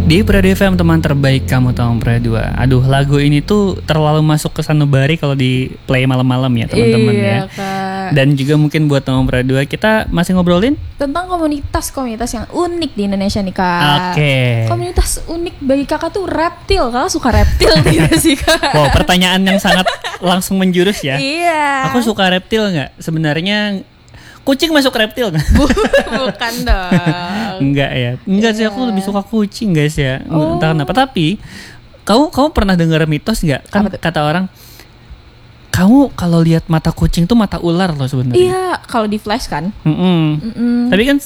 Di Pradu FM, teman terbaik kamu tahun Pradu 2. Aduh, lagu ini tuh terlalu masuk ke sanubari kalau di play malam-malam ya teman-teman ya. Kak. Dan juga mungkin buat tahun Pradu 2 kita masih ngobrolin tentang komunitas yang unik di Indonesia nih Kak. Oke. Komunitas unik bagi kakak tuh reptil. Kakak suka reptil tidak sih Kak? Wow, pertanyaan yang sangat langsung menjurus ya. Iya. Aku suka reptil nggak? Sebenarnya kucing masuk reptil nggak? Bukan dong. Enggak ya. Enggak sih, aku lebih suka kucing guys ya. Entah kenapa. Tapi kamu pernah dengar mitos nggak? Kan kata orang, kamu kalau lihat mata kucing tuh mata ular loh sebenarnya. Iya, kalau di flash kan. Tapi kan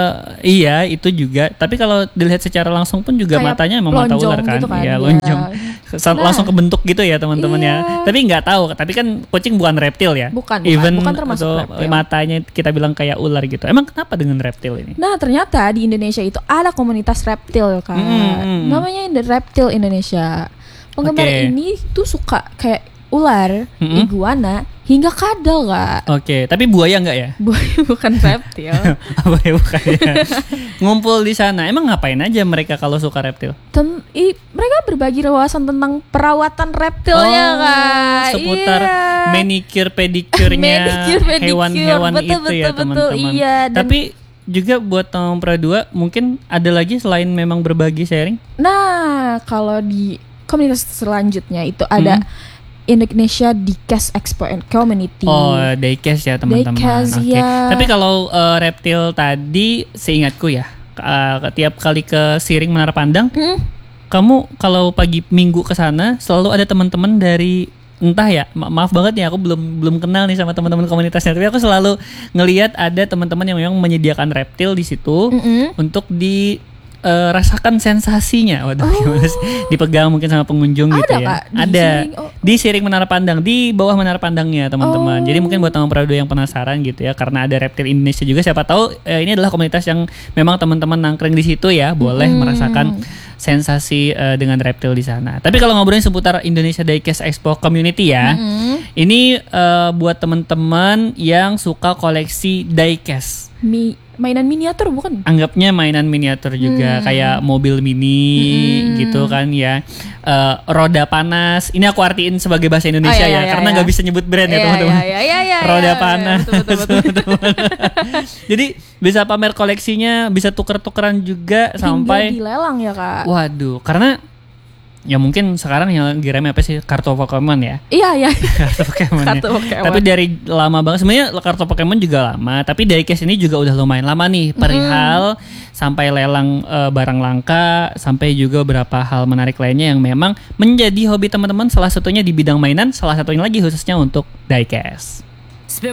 iya itu juga. Tapi kalau dilihat secara langsung pun juga Kayak matanya emang mata ular kan. gitu kan, Iya, ya. lonjong. Langsung kebentuk gitu ya teman-teman Iya. ya. Tapi nggak tahu. Tapi kan kucing bukan reptil ya. Bukan termasuk reptil. Matanya kita bilang kayak ular gitu. Emang kenapa dengan reptil ini? Nah ternyata di Indonesia itu ada komunitas reptil Kak. Namanya Reptil Indonesia. Penggemar ini tuh suka kayak ular, iguana, hingga kadal Kak. Oke, tapi buaya nggak ya? Buaya bukan reptil. Buaya bukan ya. Ngumpul di sana. Emang ngapain aja mereka kalau suka reptil? Mereka berbagi wawasan tentang perawatan reptilnya Kak. Seputar manicure pedicure-nya hewan-hewan itu ya teman-teman. Iya, tapi juga buat tahun Pradu 2 mungkin ada lagi selain memang berbagi sharing. Nah, kalau di komunitas selanjutnya itu ada Indonesia Diecast Expo and Community. Oh, Diecast ya teman-teman. Diecast, ya. Tapi kalau reptil tadi seingatku ya, tiap kali ke Siring Menara Pandang, kamu kalau pagi minggu ke sana selalu ada teman-teman dari entah ya, maaf banget ya aku belum kenal nih sama teman-teman komunitasnya, tapi aku selalu ngelihat ada teman-teman yang memang menyediakan reptil di situ untuk rasakan sensasinya. Waduh, gimana sih? Dipegang mungkin sama pengunjung gitu ya. Kak, di Siring Menara Pandang, di bawah Menara Pandangnya teman-teman. Jadi mungkin buat teman Pradu yang penasaran gitu ya, karena ada reptil Indonesia juga, siapa tahu ini adalah komunitas yang memang teman-teman nangkring di situ ya, boleh merasakan sensasi dengan reptil di sana. Tapi kalau ngobrolin seputar Indonesia Diecast Expo Community ya, ini buat teman-teman yang suka koleksi diecast. Mainan miniatur bukan? Anggapnya mainan miniatur juga, kayak mobil mini gitu kan ya. Roda panas. Ini aku artiin sebagai bahasa Indonesia karena nggak bisa nyebut brand ya teman-teman. Roda panas. Betul. Jadi bisa pamer koleksinya, bisa tuker-tukeran juga sampai hingga dilelang ya Kak. Waduh, karena ya mungkin sekarang yang lagi rame apa sih, kartu Pokemon ya? Iya. Kartu Pokemon. Tapi dari lama banget sebenarnya kartu Pokemon juga lama, tapi Diecast ini juga udah lumayan lama nih, perihal sampai lelang barang langka, sampai juga beberapa hal menarik lainnya yang memang menjadi hobi teman-teman, salah satunya di bidang mainan, salah satunya lagi khususnya untuk Diecast.